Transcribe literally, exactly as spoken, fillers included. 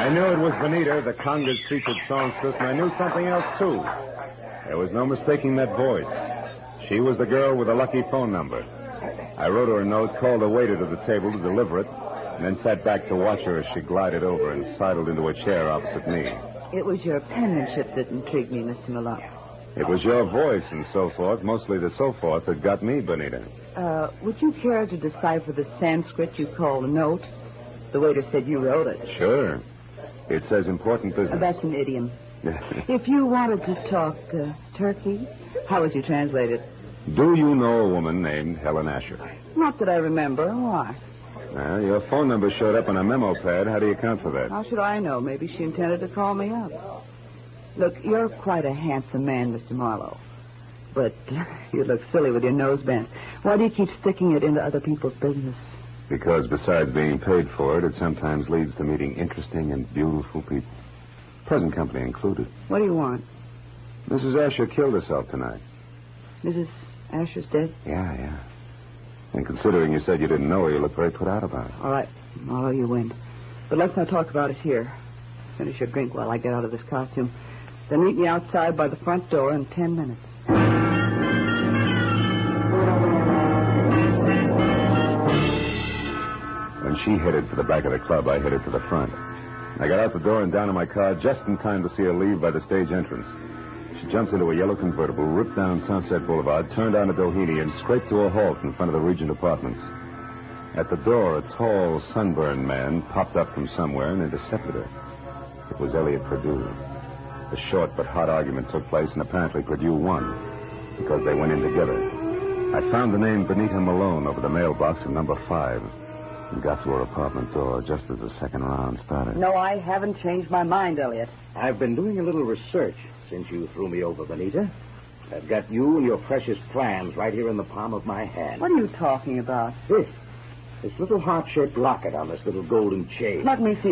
I knew it was Benita, the Congress featured songstress, and I knew something else, too. There was no mistaking that voice. She was the girl with the lucky phone number. I wrote her a note, called a waiter to the table to deliver it, and then sat back to watch her as she glided over and sidled into a chair opposite me. It was your penmanship that intrigued me, Mister Malone. It was your voice and so forth, mostly the so forth, that got me, Benita. Uh, would you care to decipher the Sanskrit you call a note? The waiter said you wrote it. Sure. It says important business. Uh, that's an idiom. If you wanted to talk uh, turkey, how would you translate it? Do you know a woman named Helen Asher? Not that I remember. Why? Well, your phone number showed up on a memo pad. How do you account for that? How should I know? Maybe she intended to call me up. Look, you're quite a handsome man, Mister Marlowe. But you look silly with your nose bent. Why do you keep sticking it into other people's business? Because besides being paid for it, it sometimes leads to meeting interesting and beautiful people. Present company included. What do you want? Missus Asher killed herself tonight. Missus Asher's dead? Yeah, yeah. And considering you said you didn't know her, you look very put out about it. All right. Marlowe, you win. But let's not talk about it here. Finish your drink while I get out of this costume. Then meet me outside by the front door in ten minutes. When she headed for the back of the club, I headed to the front. I got out the door and down to my car just in time to see her leave by the stage entrance. She jumped into a yellow convertible, ripped down Sunset Boulevard, turned onto Doheny, and scraped to a halt in front of the Regent Apartments. At the door, a tall, sunburned man popped up from somewhere and intercepted her. It was Elliot Perdue. A short but hot argument took place, and apparently Perdue won, because they went in together. I found the name Benita Malone over the mailbox at number five, and got to her apartment door just as the second round started. No, I haven't changed my mind, Elliot. I've been doing a little research since you threw me over, Benita. I've got you and your precious plans right here in the palm of my hand. What are you talking about? This. This little heart-shaped locket on this little golden chain. Let me see